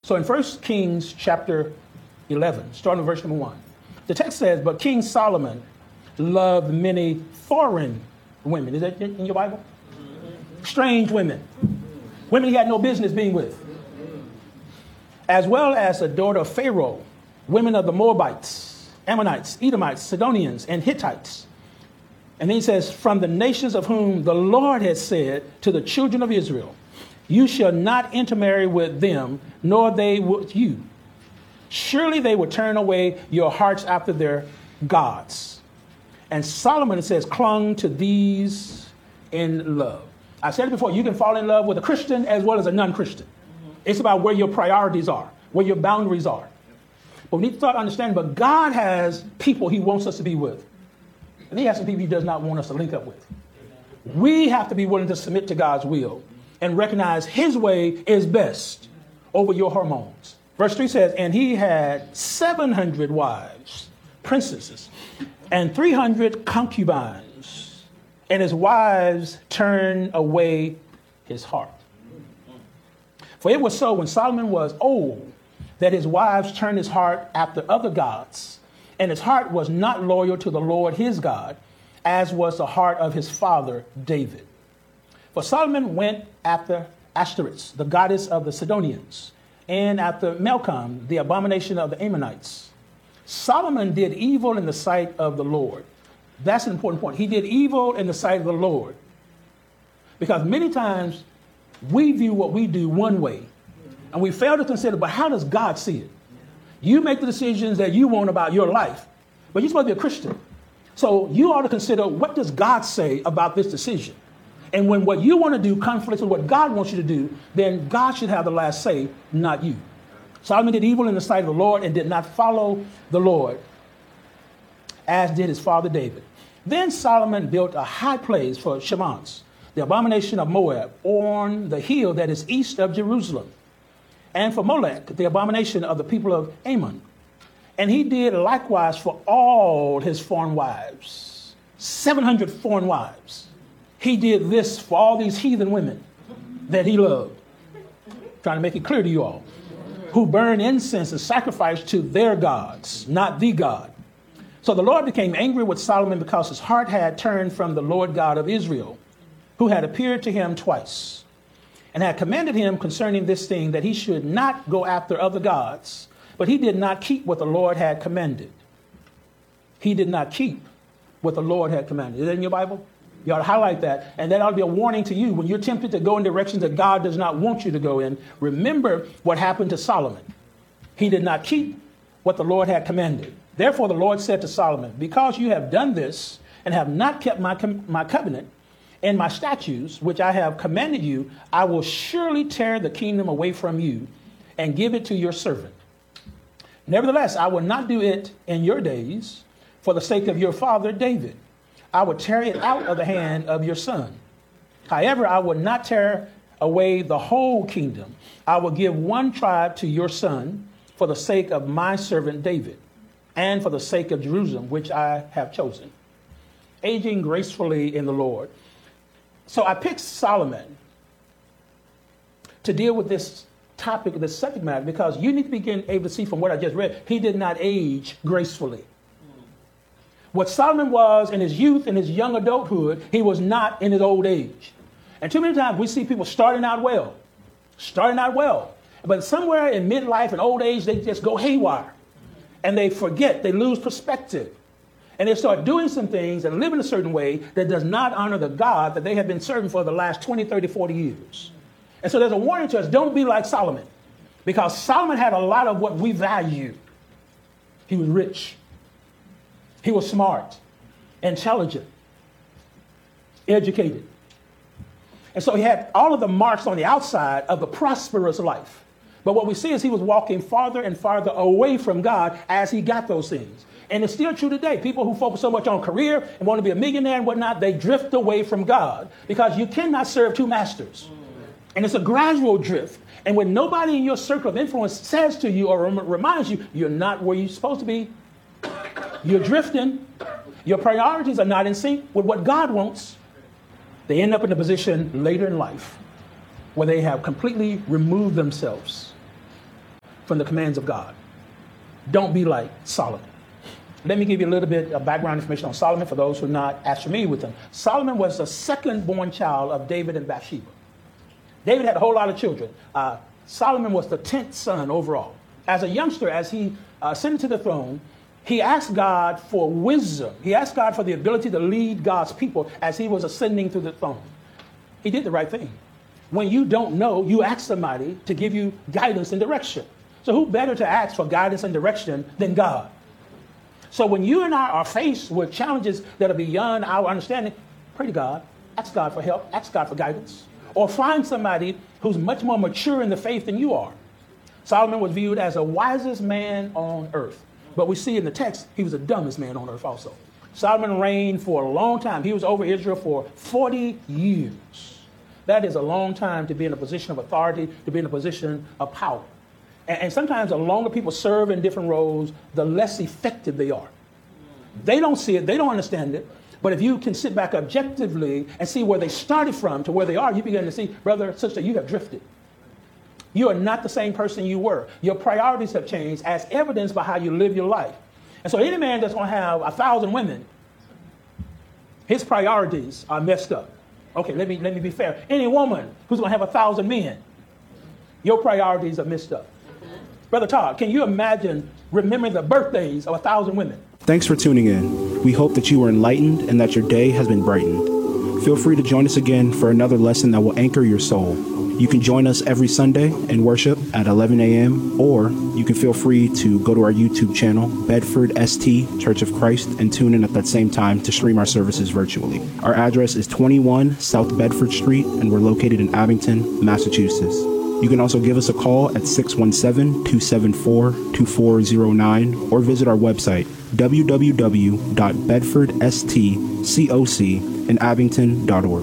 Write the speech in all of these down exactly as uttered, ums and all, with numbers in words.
So in First Kings chapter eleven, starting with verse number one, the text says, but King Solomon loved many foreign women. Is that in your Bible? Strange women. Women he had no business being with. As well as the daughter of Pharaoh, women of the Moabites, Ammonites, Edomites, Sidonians, and Hittites. And then he says, from the nations of whom the Lord has said to the children of Israel, you shall not intermarry with them, nor they with you. Surely they will turn away your hearts after their gods. And Solomon, it says, clung to these in love. I said it before, you can fall in love with a Christian as well as a non-Christian. Mm-hmm. It's about where your priorities are, where your boundaries are. But we need to start understanding, but God has people he wants us to be with. And he has some people he does not want us to link up with. We have to be willing to submit to God's will and recognize his way is best over your hormones. Verse three says, and he had seven hundred wives, princesses, and three hundred concubines, and his wives turned away his heart. For it was so when Solomon was old that his wives turned his heart after other gods, and his heart was not loyal to the Lord his God, as was the heart of his father David. For Solomon went after Ashtoreth, the goddess of the Sidonians, and after Milcom, the abomination of the Ammonites. Solomon did evil in the sight of the Lord. That's an important point. He did evil in the sight of the Lord. Because many times we view what we do one way, and we fail to consider, but how does God see it? You make the decisions that you want about your life, but you're supposed to be a Christian. So you ought to consider, what does God say about this decision? And when what you want to do conflicts with what God wants you to do, then God should have the last say, not you. Solomon did evil in the sight of the Lord and did not follow the Lord, as did his father David. Then Solomon built a high place for Shemans, the abomination of Moab, on the hill that is east of Jerusalem, and for Molech, the abomination of the people of Ammon. And he did likewise for all his foreign wives, seven hundred foreign wives. He did this for all these heathen women that he loved. Trying to make it clear to you all. Who burn incense and sacrifice to their gods, not the God. So the Lord became angry with Solomon because his heart had turned from the Lord God of Israel, who had appeared to him twice, and had commanded him concerning this thing, that he should not go after other gods. But he did not keep what the Lord had commanded. He did not keep what the Lord had commanded. Is that in your Bible? You ought to highlight that. And that ought to be a warning to you when you're tempted to go in directions that God does not want you to go in. Remember what happened to Solomon. He did not keep what the Lord had commanded. Therefore, the Lord said to Solomon, because you have done this and have not kept my, com- my covenant and my statutes, which I have commanded you, I will surely tear the kingdom away from you and give it to your servant. Nevertheless, I will not do it in your days for the sake of your father David. I will tear it out of the hand of your son. However, I will not tear away the whole kingdom. I will give one tribe to your son for the sake of my servant David, and for the sake of Jerusalem, which I have chosen. Aging gracefully in the Lord. So I picked Solomon to deal with this topic, this subject matter, because you need to begin able to see from what I just read, he did not age gracefully. What Solomon was in his youth, in his young adulthood, he was not in his old age. And too many times we see people starting out well, starting out well, but somewhere in midlife and old age, they just go haywire and they forget, they lose perspective. And they start doing some things and living a certain way that does not honor the God that they have been serving for the last twenty, thirty, forty years. And so there's a warning to us, don't be like Solomon, because Solomon had a lot of what we value. He was rich. He was smart, intelligent, educated. And so he had all of the marks on the outside of a prosperous life. But what we see is he was walking farther and farther away from God as he got those things. And it's still true today. People who focus so much on career and want to be a millionaire and whatnot, they drift away from God because you cannot serve two masters. And it's a gradual drift. And when nobody in your circle of influence says to you or rem- reminds you, you're not where you're supposed to be, you're drifting, your priorities are not in sync with what God wants, they end up in a position later in life where they have completely removed themselves from the commands of God. Don't be like Solomon. Let me give you a little bit of background information on Solomon for those who are not as familiar with him. Solomon was the second born child of David and Bathsheba. David had a whole lot of children. Uh, Solomon was the tenth son overall. As a youngster, as he uh, ascended to the throne, he asked God for wisdom. He asked God for the ability to lead God's people as he was ascending through the throne. He did the right thing. When you don't know, you ask somebody to give you guidance and direction. So who better to ask for guidance and direction than God? So when you and I are faced with challenges that are beyond our understanding, pray to God, ask God for help, ask God for guidance, or find somebody who's much more mature in the faith than you are. Solomon was viewed as the wisest man on earth, but we see in the text, he was the dumbest man on earth also. Solomon reigned for a long time. He was over Israel for forty years. That is a long time to be in a position of authority, to be in a position of power. And sometimes the longer people serve in different roles, the less effective they are. They don't see it, they don't understand it. But if you can sit back objectively and see where they started from to where they are, you begin to see, brother, sister, you have drifted. You are not the same person you were. Your priorities have changed as evidenced by how you live your life. And so any man that's going to have a thousand women, his priorities are messed up. Okay, let me, let me be fair. Any woman who's going to have a thousand men, your priorities are messed up. Brother Todd, can you imagine remembering the birthdays of a thousand women? Thanks for tuning in. We hope that you were enlightened and that your day has been brightened. Feel free to join us again for another lesson that will anchor your soul. You can join us every Sunday in worship at eleven a.m. or you can feel free to go to our YouTube channel, Bedford S T Church of Christ, and tune in at that same time to stream our services virtually. Our address is twenty-one South Bedford Street, and we're located in Abington, Massachusetts. You can also give us a call at six one seven, two seven four, two four zero nine or visit our website, w w w dot bedford stcoc in abington dot org.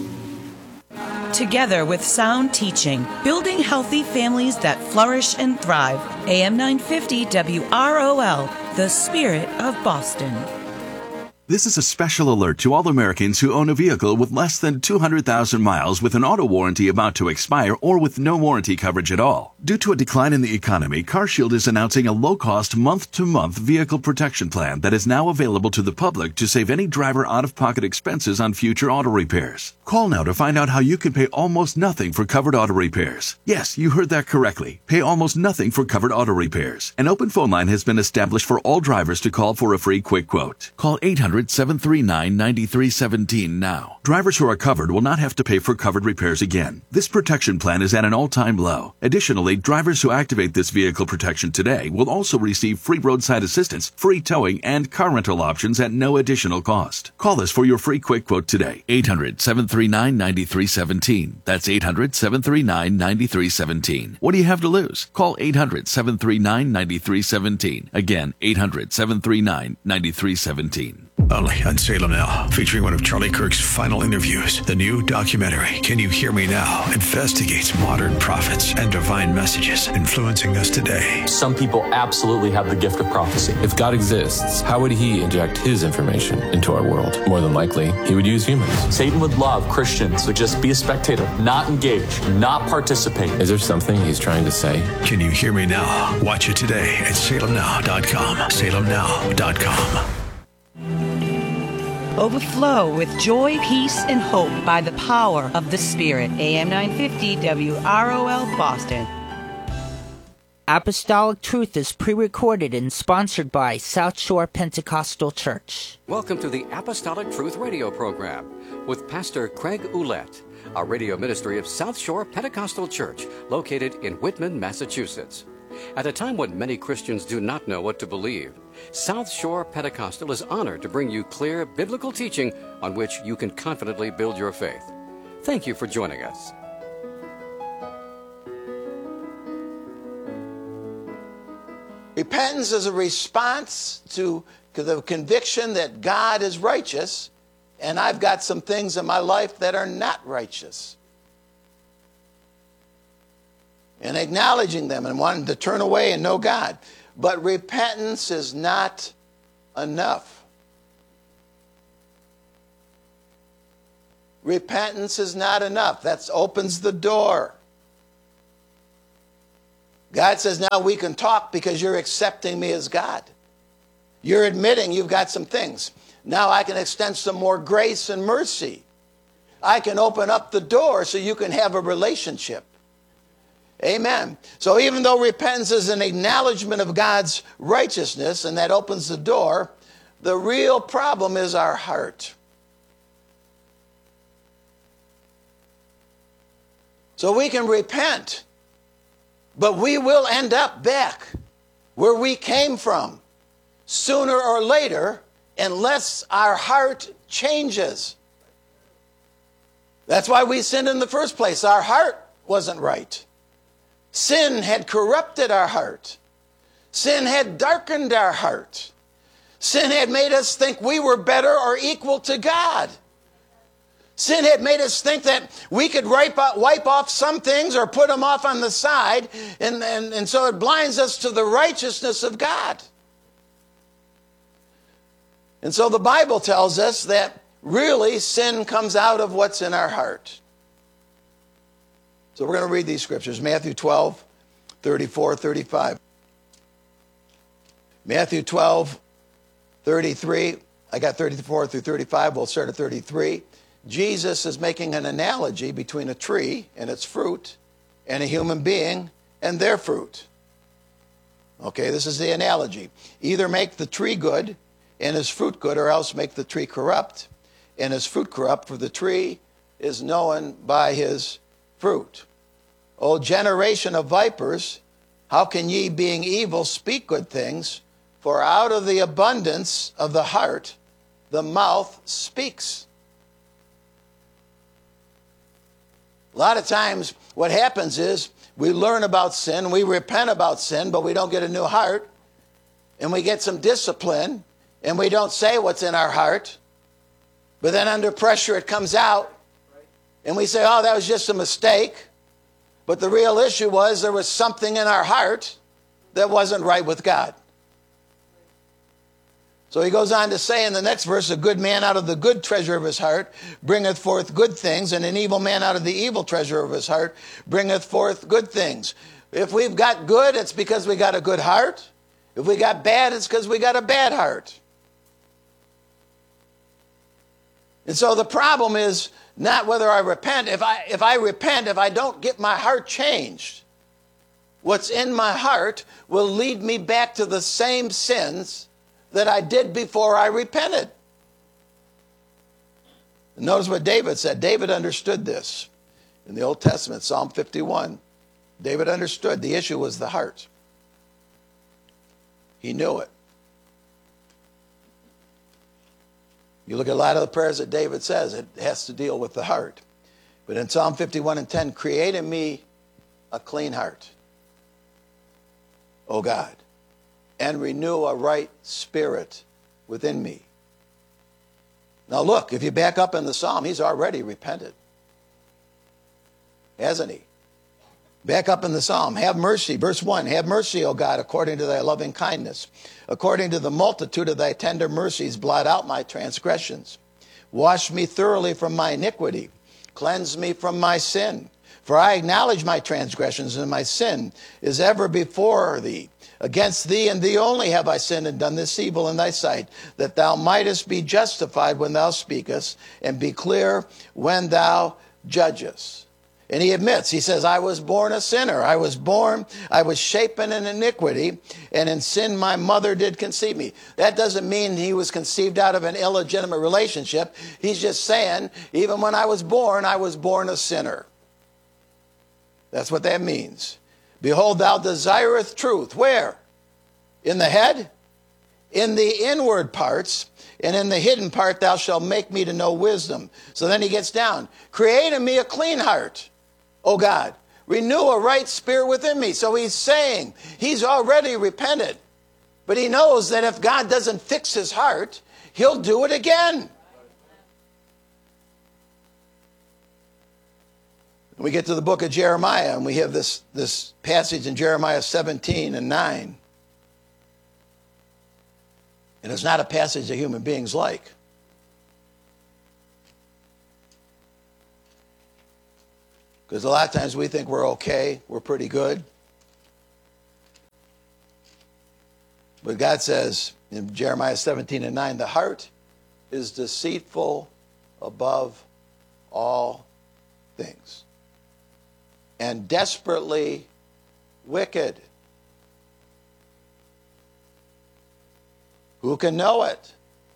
Together with sound teaching, building healthy families that flourish and thrive. A M nine fifty W R O L, the spirit of Boston. This is a special alert to all Americans who own a vehicle with less than two hundred thousand miles with an auto warranty about to expire or with no warranty coverage at all. Due to a decline in the economy, CarShield is announcing a low-cost month-to-month vehicle protection plan that is now available to the public to save any driver out-of-pocket expenses on future auto repairs. Call now to find out how you can pay almost nothing for covered auto repairs. Yes, you heard that correctly. Pay almost nothing for covered auto repairs. An open phone line has been established for all drivers to call for a free quick quote. Call eight hundred, seven three nine, nine three one seven now. Drivers who are covered will not have to pay for covered repairs again. This protection plan is at an all-time low. Additionally, drivers who activate this vehicle protection today will also receive free roadside assistance, free towing, and car rental options at no additional cost. Call us for your free quick quote today. eight hundred, seven three nine, nine three one seven. That's eight hundred, seven three nine, nine three one seven. What do you have to lose? Call eight hundred, seven three nine, nine three one seven. Again, eight hundred, seven three nine, nine three one seven. Only on Salem Now, featuring one of Charlie Kirk's final interviews. The new documentary, Can You Hear Me Now?, investigates modern prophets and divine messages influencing us today. Some people absolutely have the gift of prophecy. If God exists, how would he inject his information into our world? More than likely, he would use humans. Satan would love Christians to just be a spectator, not engage, not participate. Is there something he's trying to say? Can You Hear Me Now? Watch it today at salem now dot com. salem now dot com. Overflow with joy, peace, and hope by the power of the Spirit. A M nine fifty W R O L Boston. Apostolic Truth is pre-recorded and sponsored by South Shore Pentecostal Church. Welcome to the Apostolic Truth radio program with Pastor Craig Ouellette, a radio ministry of South Shore Pentecostal Church located in Whitman, Massachusetts. At a time when many Christians do not know what to believe, South Shore Pentecostal is honored to bring you clear biblical teaching on which you can confidently build your faith. Thank you for joining us. Repentance is a response to the conviction that God is righteous, and I've got some things in my life that are not righteous. And acknowledging them and wanting to turn away and know God. But repentance is not enough. Repentance is not enough. That opens the door. God says, now we can talk because you're accepting me as God. You're admitting you've got some things. Now I can extend some more grace and mercy. I can open up the door so you can have a relationship. Amen. So even though repentance is an acknowledgement of God's righteousness, and that opens the door, the real problem is our heart. So we can repent, but we will end up back where we came from sooner or later unless our heart changes. That's why we sinned in the first place. Our heart wasn't right. Sin had corrupted our heart. Sin had darkened our heart. Sin had made us think we were better or equal to God. Sin had made us think that we could wipe, wipe off some things or put them off on the side, and, and, and so it blinds us to the righteousness of God. And so the Bible tells us that really sin comes out of what's in our heart. So we're going to read these scriptures. Matthew twelve, thirty-four, thirty-five. Matthew twelve, thirty-three. I got thirty-four through thirty-five. We'll start at thirty-three. Jesus is making an analogy between a tree and its fruit and a human being and their fruit. Okay, this is the analogy. Either make the tree good and his fruit good, or else make the tree corrupt and his fruit corrupt, for the tree is known by his fruit. O generation of vipers, how can ye, being evil, speak good things? For out of the abundance of the heart the mouth speaks. A lot of times what happens is we learn about sin, we repent about sin, but we don't get a new heart, and we get some discipline, and we don't say what's in our heart, but then under pressure it comes out, and we say, oh, that was just a mistake. But the real issue was there was something in our heart that wasn't right with God. So he goes on to say in the next verse, a good man out of the good treasure of his heart bringeth forth good things, and an evil man out of the evil treasure of his heart bringeth forth good things. If we've got good, it's because we got a good heart. If we got bad, it's because we got a bad heart. And so the problem is not whether I repent. If I, if I repent, if I don't get my heart changed, what's in my heart will lead me back to the same sins that I did before I repented. Notice what David said. David understood this. In the Old Testament, Psalm fifty-one, David understood the issue was the heart. He knew it. You look at a lot of the prayers that David says, it has to deal with the heart. But in Psalm fifty-one and ten, create in me a clean heart, O God, and renew a right spirit within me. Now look, if you back up in the psalm, he's already repented. Hasn't he? Back up in the psalm. Have mercy. Verse one, have mercy, O God, according to thy loving kindness. According to the multitude of thy tender mercies, blot out my transgressions. Wash me thoroughly from my iniquity. Cleanse me from my sin. For I acknowledge my transgressions, and my sin is ever before thee. Against thee and thee only have I sinned and done this evil in thy sight, that thou mightest be justified when thou speakest, and be clear when thou judgest. And he admits, he says, I was born a sinner. I was born, I was shapen in iniquity, and in sin my mother did conceive me. That doesn't mean he was conceived out of an illegitimate relationship. He's just saying, even when I was born, I was born a sinner. That's what that means. Behold, thou desireth truth. Where? In the head? In the inward parts, and in the hidden part thou shalt make me to know wisdom. So then he gets down. Create in me a clean heart, O God. Renew a right spirit within me. So he's saying he's already repented. But he knows that if God doesn't fix his heart, he'll do it again. We get to the book of Jeremiah, and we have this, this passage in Jeremiah seventeen and nine. And it's not a passage that human beings like. Because a lot of times we think we're okay, we're pretty good. But God says in Jeremiah seventeen and nine, the heart is deceitful above all things and desperately wicked. Who can know it?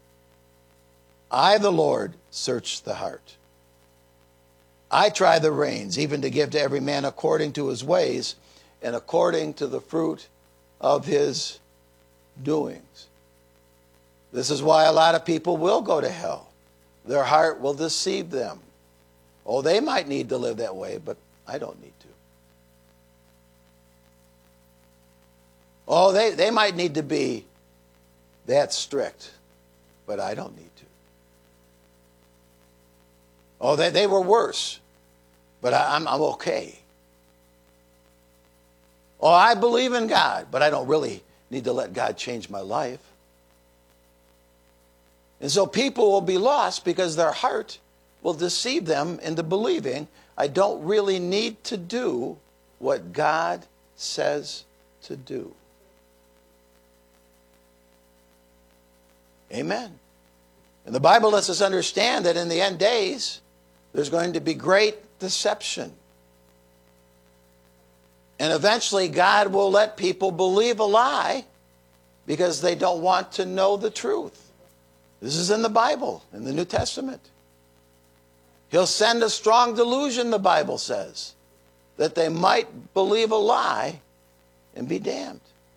I, the Lord, search the heart. I try the reins, even to give to every man according to his ways and according to the fruit of his doings. This is why a lot of people will go to hell. Their heart will deceive them. Oh, they might need to live that way, but I don't need to. Oh, they, they might need to be that strict, but I don't need to. Oh, they, they were worse, but I, I'm, I'm okay. Oh, I believe in God, but I don't really need to let God change my life. And so people will be lost because their heart will deceive them into believing I don't really need to do what God says to do. Amen. And the Bible lets us understand that in the end days, there's going to be great deception. And eventually God will let people believe a lie because they don't want to know the truth. This is in the Bible, in the New Testament. He'll send a strong delusion, the Bible says, that they might believe a lie and be damned.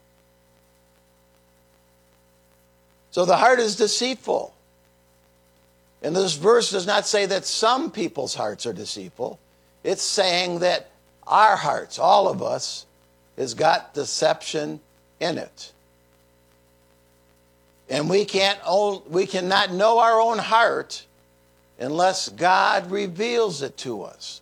So the heart is deceitful. And this verse does not say that some people's hearts are deceitful. It's saying that our hearts, all of us, has got deception in it. And we can't own, we cannot know our own heart unless God reveals it to us.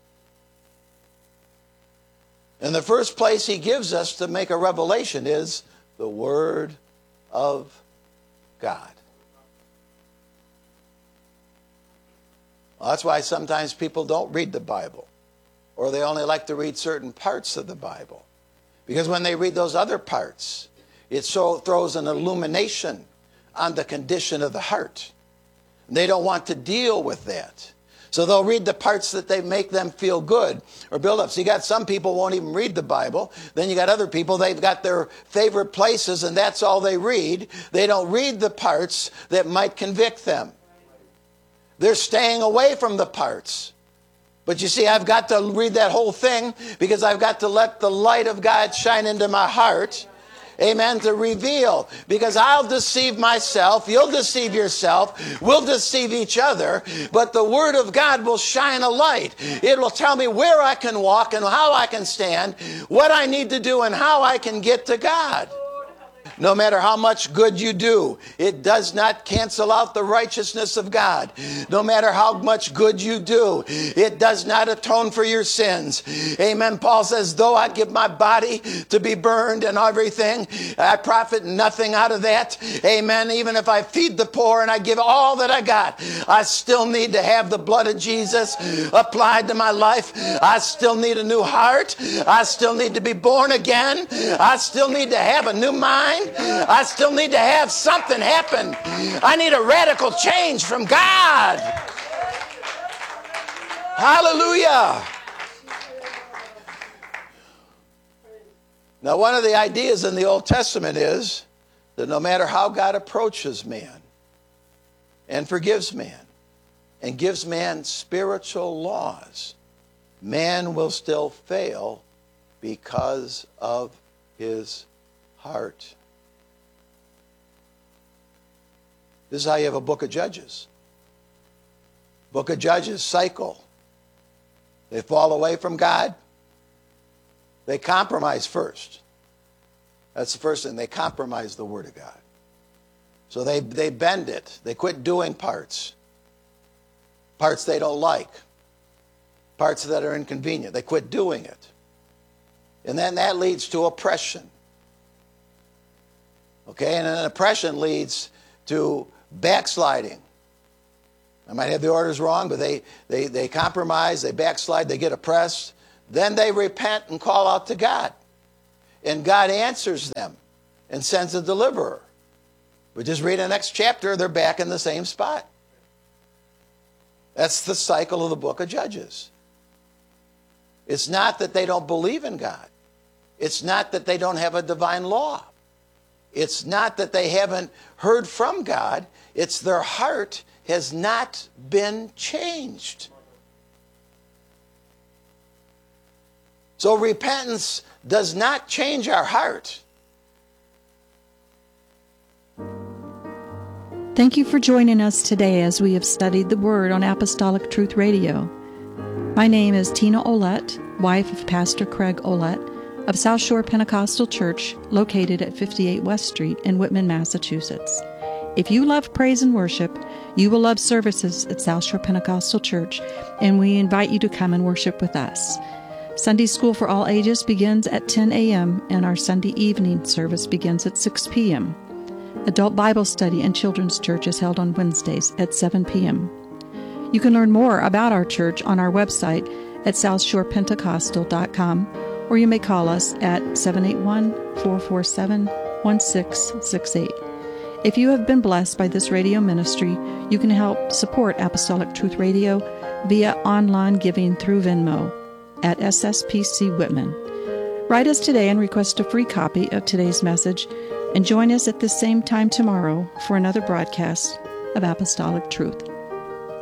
And the first place he gives us to make a revelation is the Word of God. Well, that's why sometimes people don't read the Bible, or they only like to read certain parts of the Bible. Because when they read those other parts, it so throws an illumination on the condition of the heart. They don't want to deal with that. So they'll read the parts that they make them feel good or build up. So you got some people won't even read the Bible. Then you got other people, they've got their favorite places and that's all they read. They don't read the parts that might convict them. They're staying away from the parts. But you see, I've got to read that whole thing because I've got to let the light of God shine into my heart. Amen, to reveal. Because I'll deceive myself, you'll deceive yourself, we'll deceive each other, but the Word of God will shine a light. It will tell me where I can walk and how I can stand, what I need to do and how I can get to God. No matter how much good you do, it does not cancel out the righteousness of God. No matter how much good you do, it does not atone for your sins. Amen. Paul says, though I give my body to be burned and everything, I profit nothing out of that. Amen. Even if I feed the poor and I give all that I got, I still need to have the blood of Jesus applied to my life. I still need a new heart. I still need to be born again. I still need to have a new mind. I still need to have something happen. I need a radical change from God. Hallelujah. Now, one of the ideas in the Old Testament is that no matter how God approaches man and forgives man and gives man spiritual laws, man will still fail because of his heart. This is how you have a book of Judges. Book of Judges cycle. They fall away from God. They compromise first. That's the first thing. They compromise the Word of God. So they, they bend it. They quit doing parts. Parts they don't like. Parts that are inconvenient. They quit doing it. And then that leads to oppression. Okay, and then oppression leads to backsliding. I might have the orders wrong, but they, they, they compromise, they backslide, they get oppressed. Then they repent and call out to God. And God answers them and sends a deliverer. We just read the next chapter, they're back in the same spot. That's the cycle of the book of Judges. It's not that they don't believe in God. It's not that they don't have a divine law. It's not that they haven't heard from God. It's their heart has not been changed. So repentance does not change our heart. Thank you for joining us today as we have studied the Word on Apostolic Truth Radio. My name is Tina Ouellette, wife of Pastor Craig Ouellette of South Shore Pentecostal Church, located at fifty-eight West Street in Whitman, Massachusetts. If you love praise and worship, you will love services at South Shore Pentecostal Church, and we invite you to come and worship with us. Sunday School for all ages begins at ten a.m., and our Sunday evening service begins at six p.m. Adult Bible Study and Children's Church is held on Wednesdays at seven p.m. You can learn more about our church on our website at south shore pentecostal dot com, or you may call us at seven eight one, four four seven, one six six eight. If you have been blessed by this radio ministry, you can help support Apostolic Truth Radio via online giving through Venmo at S S P C Whitman. Write us today and request a free copy of today's message, and join us at the same time tomorrow for another broadcast of Apostolic Truth.